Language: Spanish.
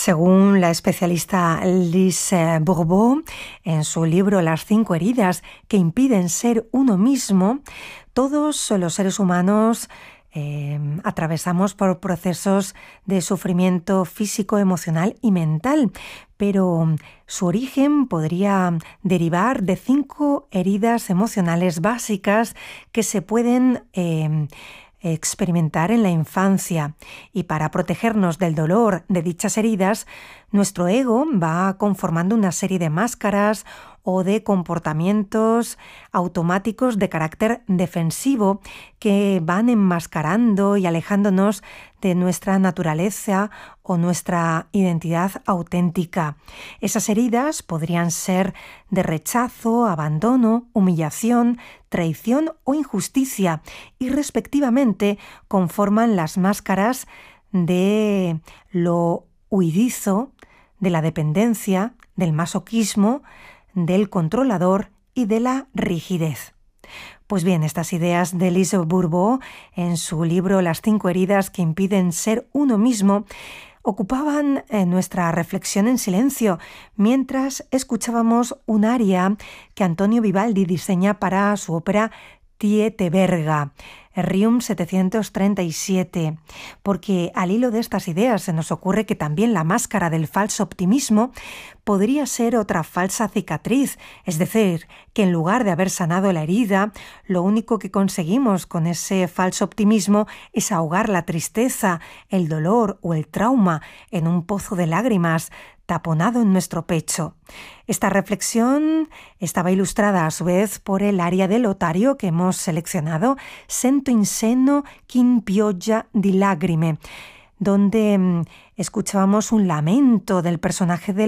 Según la especialista Lise Bourbeau, en su libro Las 5 heridas que impiden ser uno mismo, todos los seres humanos atravesamos por procesos de sufrimiento físico, emocional y mental, pero su origen podría derivar de 5 heridas emocionales básicas que se pueden experimentar en la infancia, y para protegernos del dolor de dichas heridas, nuestro ego va conformando una serie de máscaras o de comportamientos automáticos de carácter defensivo que van enmascarando y alejándonos de nuestra naturaleza o nuestra identidad auténtica. Esas heridas podrían ser de rechazo, abandono, humillación, traición o injusticia, y respectivamente conforman las máscaras de lo huidizo, de la dependencia, del masoquismo, del controlador y de la rigidez. Pues bien, estas ideas de Lise Bourbeau en su libro Las 5 heridas que impiden ser uno mismo ocupaban nuestra reflexión en silencio mientras escuchábamos un aria que Antonio Vivaldi diseña para su ópera Tiete Verga, Requiem 737, porque al hilo de estas ideas se nos ocurre que también la máscara del falso optimismo podría ser otra falsa cicatriz, es decir, que en lugar de haber sanado la herida, lo único que conseguimos con ese falso optimismo es ahogar la tristeza, el dolor o el trauma en un pozo de lágrimas taponado en nuestro pecho. Esta reflexión estaba ilustrada a su vez por el aria del Lotario que hemos seleccionado, Sento in seno chin pioggia di lagrime, donde escuchábamos un lamento del personaje de